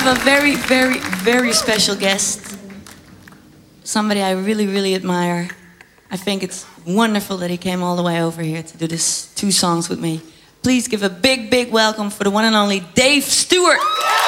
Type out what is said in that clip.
have a very, very, very special guest. Somebody I really, really admire. I think it's wonderful that he came all the way over here to do this 2 songs with me. Please give a big, big welcome for the one and only Dave Stewart.